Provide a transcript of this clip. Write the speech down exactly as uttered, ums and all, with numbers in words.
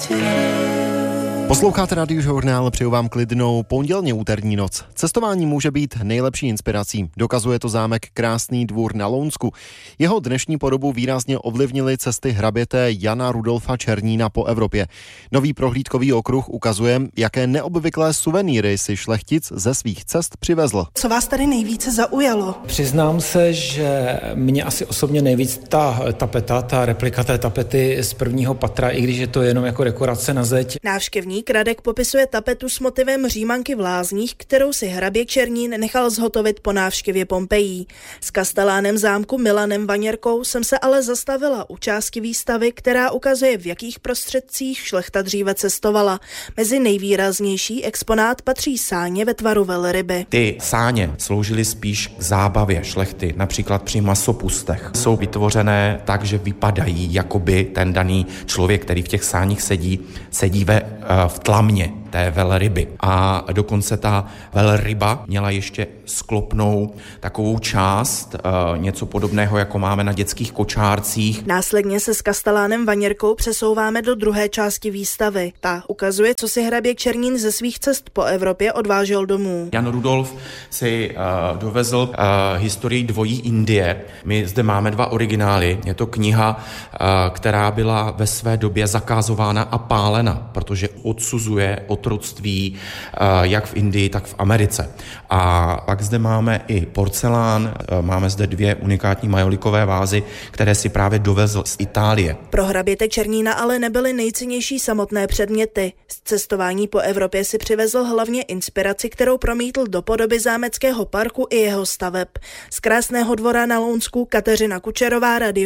Posloucháte Radiožurnál, přeju vám klidnou pondělně úterní noc. Cestování může být nejlepší inspirací. Dokazuje to zámek Krásný Dvůr na Lounsku. Jeho dnešní podobu výrazně ovlivnily cesty hraběte Jana Rudolfa Černína po Evropě. Nový prohlídkový okruh ukazuje, jaké neobvyklé suvenýry si šlechtic ze svých cest přivezl. Co vás tady nejvíce zaujalo? Přiznám se, že mě asi osobně nejvíc ta tapeta, ta replika té tapety z prvního patra, i když je to jenom jako dekorace na zeď. Návštěvník Radek popisuje tapetu s motivem Římanky v Lázních, kterou si hrabě Černín nechal zhotovit po návštěvě Pompejí. S kastelánem zámku Milanem Vaněrkou jsem se ale zastavila u části výstavy, která ukazuje, v jakých prostředcích šlechta dříve cestovala. Mezi nejvýraznější exponát patří sáně ve tvaru velryby. Ty sáně sloužily spíš k zábavě šlechty, například při masopustech. Jsou vytvořené tak, že vypadají, jakoby ten daný člověk, který v těch sáních sedí, sedí ve v tlamě té velryby. A dokonce ta velryba měla ještě sklopnou takovou část, e, něco podobného, jako máme na dětských kočárcích. Následně se s kastelánem Vaněrkou přesouváme do druhé části výstavy. Ta ukazuje, co si hraběk Černín ze svých cest po Evropě odvážel domů. Jan Rudolf si e, dovezl e, historii dvojí Indie. My zde máme dva originály. Je to kniha, e, která byla ve své době zakázována a pálena, protože odsuzuje otroctví jak v Indii, tak v Americe. A pak zde máme i porcelán, máme zde dvě unikátní majolikové vázy, které si právě dovezl z Itálie. Pro hraběte Černína ale nebyly nejcennější samotné předměty. Z cestování po Evropě si přivezl hlavně inspiraci, kterou promítl do podoby zámeckého parku i jeho staveb. Z Krásného Dvora na Lounsku Kateřina Kučerová, Radio